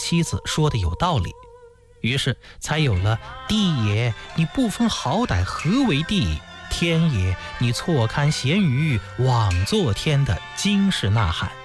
妻子说的有道理，于是才有了地也，你不分好歹何为地？天也，你错看咸鱼枉作天的惊世呐喊。